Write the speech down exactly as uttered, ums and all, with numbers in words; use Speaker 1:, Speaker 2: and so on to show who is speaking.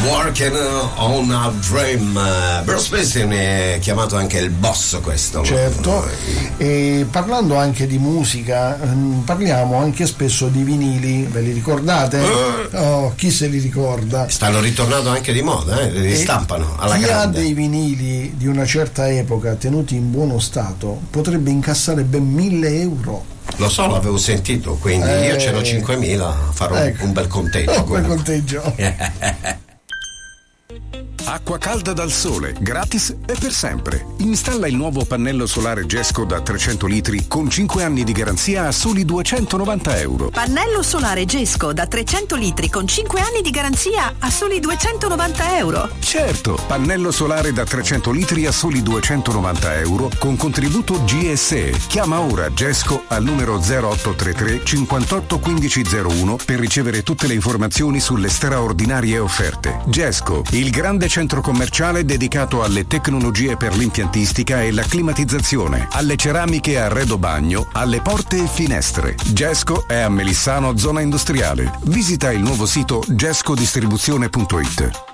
Speaker 1: Working on a Dream. Bruce Springsteen è chiamato anche il boss, questo.
Speaker 2: Certo. E parlando anche di musica, parliamo anche spesso di vinili, ve li ricordate? Uh, oh, chi se li ricorda?
Speaker 1: Stanno ritornando anche di moda, eh? Li stampano alla
Speaker 2: chi
Speaker 1: grande.
Speaker 2: Ha dei vinili di una certa epoca tenuti in buono stato potrebbe incassare ben mille euro.
Speaker 1: Lo so, l'avevo sentito, quindi eh, io ce n'ho cinquemila, farò ecco. un bel conteggio.
Speaker 2: Un bel conteggio.
Speaker 3: Acqua calda dal sole, gratis e per sempre. Installa il nuovo pannello solare Gesco da trecento litri con cinque anni di garanzia a soli duecentonovanta euro.
Speaker 4: Pannello solare Gesco da trecento litri con cinque anni di garanzia a soli duecentonovanta euro.
Speaker 3: Certo, pannello solare da trecento litri a soli duecentonovanta euro con contributo G S E. Chiama ora Gesco al numero zero otto tre tre cinquantotto quindici zero uno per ricevere tutte le informazioni sulle straordinarie offerte. Gesco, il grande centro commerciale dedicato alle tecnologie per l'impiantistica e la climatizzazione, alle ceramiche a arredo bagno, alle porte e finestre. Gesco è a Melissano, zona industriale. Visita il nuovo sito gescodistribuzione punto it.